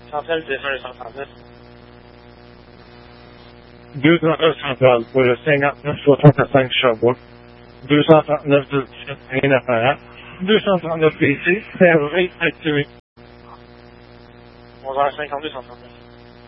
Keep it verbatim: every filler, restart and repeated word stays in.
Centrale, téléphone le cent trente-neuf. deux cent un centrale pour le cinquante-neuf soixante-cinq Sherbrooke. deux cent trente-neuf de rien à faire. deux cent trente-neuf P C, serveur activé. onze heures cinquante-deux, cent trente-neuf.